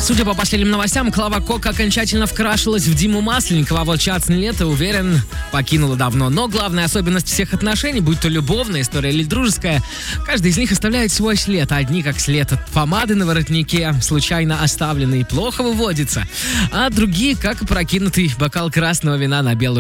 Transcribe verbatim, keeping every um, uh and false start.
Судя по последним новостям, Клава Кока окончательно вкрашилась в Диму Масленникова, а вот Чац Нилетто, уверен, покинула давно. Но главная особенность всех отношений, будь то любовная история или дружеская, каждый из них оставляет свой след. Одни, как след от помады на воротнике, случайно оставленный, плохо выводится, а другие, как прокинутый бокал красного вина на белую